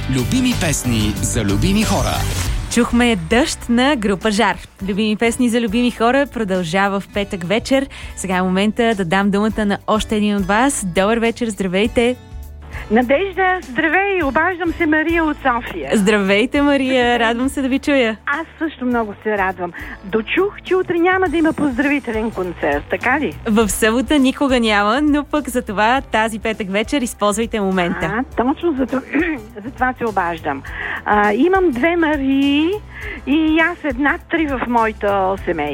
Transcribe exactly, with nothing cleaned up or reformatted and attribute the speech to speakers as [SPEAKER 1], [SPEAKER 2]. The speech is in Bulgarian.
[SPEAKER 1] Любими песни за любими хора.
[SPEAKER 2] Чухме Дъжд на група Жар. Любими песни за любими хора продължава в петък вечер. Сега е момента да дам думата на още един от вас. Добър вечер, здравейте!
[SPEAKER 3] Надежда, здравей! Обаждам се Мария от София.
[SPEAKER 2] Здравейте, Мария! Радвам се да ви чуя.
[SPEAKER 3] Аз също много се радвам. Дочух, че утре няма да има поздравителен концерт, така ли?
[SPEAKER 2] В събота никога няма, но пък за това тази петък вечер използвайте момента.
[SPEAKER 3] А, точно за това, за това се обаждам. А, имам две Марии и аз една-три в моето семейство.